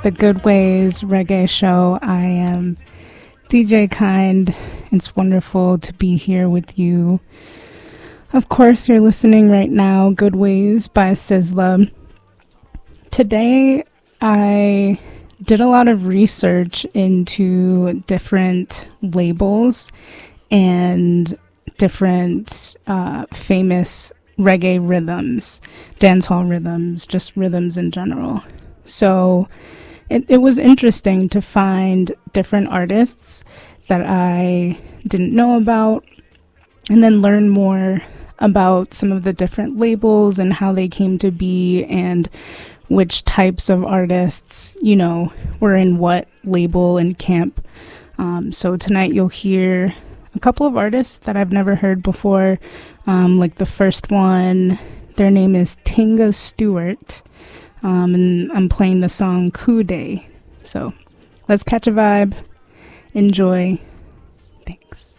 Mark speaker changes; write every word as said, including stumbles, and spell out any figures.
Speaker 1: the Good Ways Reggae Show. I am D J Kind. It's wonderful to be here with you. Of course, you're listening right now, Good Ways by Sizzla. Today, I did a lot of research into different labels and different uh, famous reggae rhythms, dancehall rhythms, just rhythms in general. So it, it was interesting to find different artists that I didn't know about, and then learn more about some of the different labels and how they came to be and which types of artists, you know, were in what label and camp. Um, so tonight you'll hear a couple of artists that I've never heard before. Um, like the first one, their name is Tinga Stewart, um, and I'm playing the song Coup Day. So let's catch a vibe. Enjoy. Thanks.